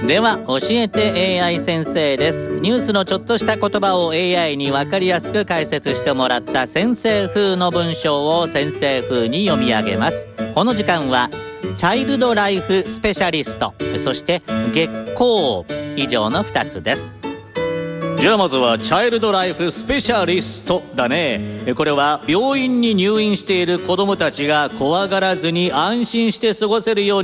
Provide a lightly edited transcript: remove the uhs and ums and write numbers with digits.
では教えて AI 先生です。ニュースのちょっとした言葉を AI に分かりやすく解説してもらった先生風の文章を先生風に読み上げます。この時間はチャイルドライフスペシャリスト、そして月光以上の2つです。じゃあまずはチャイルドライフスペシャリストだね。これは病院に入院している子どもたちが怖がらずに安心して過ごせるように